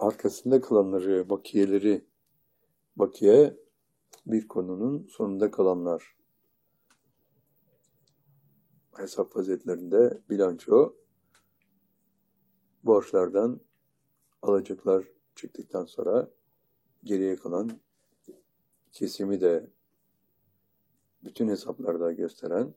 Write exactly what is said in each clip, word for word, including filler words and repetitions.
arkasında kalanları, bakiyeleri, bakiye bir konunun sonunda kalanlar. Hesap vaziyeetlerinde bilanço, borçlardan alacaklar çıktıktan sonra geriye kalan kesimi de bütün hesaplarda gösteren,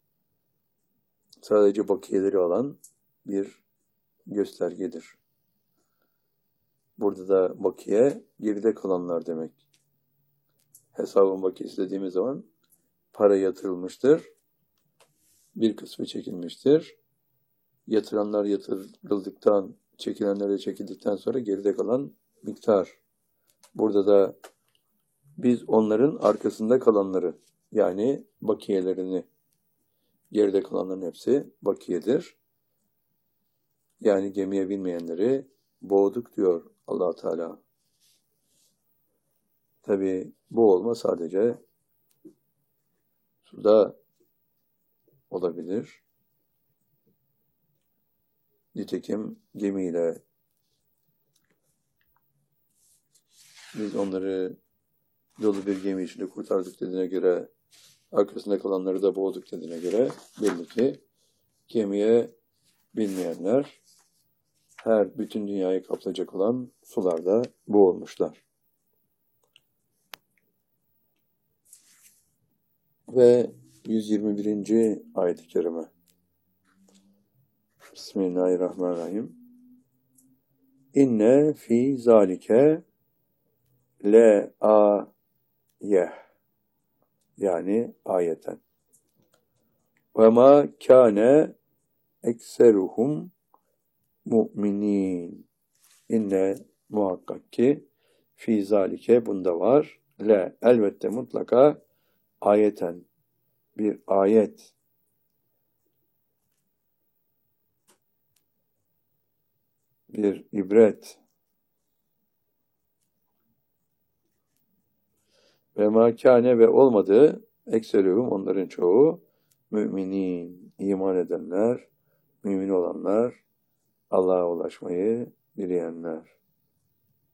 sadece bakiyeleri alan bir göstergedir. Burada da bakiye geride kalanlar demek. Hesabın bakiyesi dediğimiz zaman para yatırılmıştır, bir kısmı çekilmiştir. Yatıranlar yatırıldıktan, çekilenler de çekildikten sonra geride kalan miktar. Burada da biz onların arkasında kalanları, yani bakiyelerini, geride kalanların hepsi bakiyedir. Yani gemiye binmeyenleri boğduk diyor Allah Teala. Tabi boğulma sadece suda olabilir. Nitekim gemiyle biz onları dolu bir gemi içinde kurtardık dediğine göre, arkasında kalanları da boğduk dediğine göre belli ki gemiye binmeyenler her bütün dünyayı kaplayacak olan sularda boğulmuşlar. Ve yüz yirmi birinci ayet-i kerime. Bismillahirrahmanirrahim. İnne fi zalike le ayeh, yani ayeten. Ve ma kâne ekseruhum mu'minin. İnne, muhakkak ki, fi zalike, bunda var, le, elbette mutlaka, ayeten, bir ayet. Bir ibret. Ve makâne, ve olmadı, ekserühüm, onların çoğu, müminin, iman edenler, mümin olanlar, Allah'a ulaşmayı dileyenler.